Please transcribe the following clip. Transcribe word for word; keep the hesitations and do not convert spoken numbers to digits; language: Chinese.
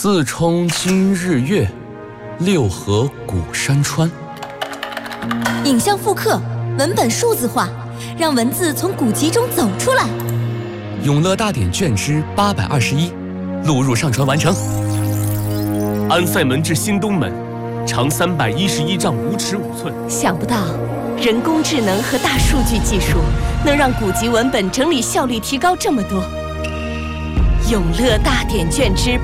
四冲今日月，六合古山川。 影像复刻，文本数字化，让文字从古籍中走出来。 永乐大典卷之八百二十一，录入上传完成。 安塞门至新东门，长三百一十一丈五尺五寸。 想不到，人工智能和大数据技术能让古籍文本整理效率提高这么多。永乐大典卷之